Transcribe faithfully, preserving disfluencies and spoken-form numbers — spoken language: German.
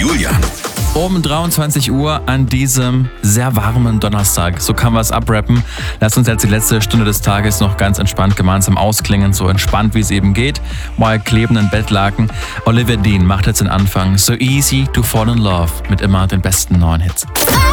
Julian. Um dreiundzwanzig Uhr an diesem sehr warmen Donnerstag. So kann man es abrappen. Lass uns jetzt die letzte Stunde des Tages noch ganz entspannt gemeinsam ausklingen. So entspannt, wie es eben geht. Mal klebenden Bettlaken. Olivia Dean macht jetzt den Anfang. So easy to fall in love. Mit immer den besten neuen Hits.